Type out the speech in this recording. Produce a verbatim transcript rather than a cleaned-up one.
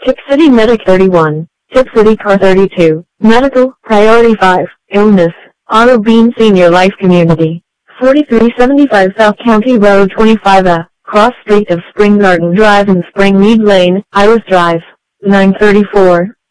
Tip City Medic thirty-one, Tip City Car thirty-two, Medical, Priority five, Illness, Auto Bean Senior Life Community, forty-three seventy-five South County Road twenty-five A, Cross Street of Spring Garden Drive and Springmead Lane, Iris Drive, nine thirty-four.